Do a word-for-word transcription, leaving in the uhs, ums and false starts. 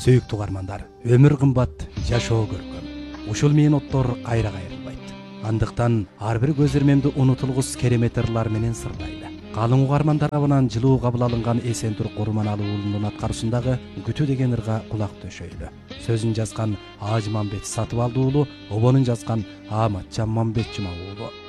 Сүйүктүү угармандар, өмүр кымбат, жашоо көркөм. Ушул менен оттор кайра кайрылбайт. Андыктан ар бир көз ирмемди унутулгус керемет ырлар менен сырлайлы. Калың угармандар абынан жылуу кабыл алынган Эсен Тур Курманалы уулунун аткаруусундагы Күтүү деген ырга кулак төшөйлү. Сөзүн жазган Ажымамбет Сатыбалды уулу, обонун жазган Аматжан Мамбетжумак уулу.